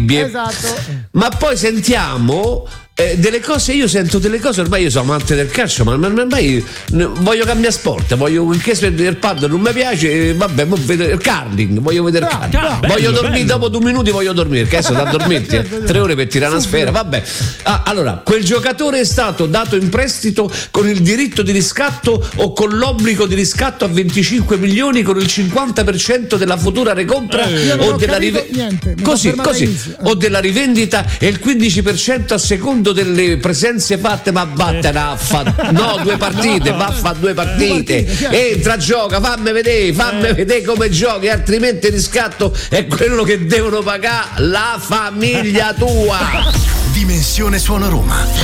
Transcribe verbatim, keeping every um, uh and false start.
bibbie. Esatto. Ma poi sentiamo eh, delle cose, io sento delle cose, ormai io sono amante del calcio, ma ormai voglio cambiare sport, voglio in case del paddle non mi piace, vabbè, mo vedo il curling, voglio vedere il curling. Ah, bello, voglio dormire, bello. dopo due minuti voglio dormire, che adesso da dormirti, eh, tre ore per tirare una sfera, vabbè. Ah, allora, quel giocatore è stato dato in prestito con il diritto di riscatto o con l'obbligo di riscatto a venticinque milioni con il cinquanta per cento della futura recompra Eh. Io non o ho della capito rive- niente, mi così, confermate così, all'inizio. o della rivendita e il quindici per cento a secondo delle presenze fatte, ma vattene a fa no due partite, va a fa due partite, partite, certo. entra, gioca, fammi vedere, fammi vedere come giochi, altrimenti il riscatto è quello che devono pagare la famiglia tua. Dimensione Suono Roma,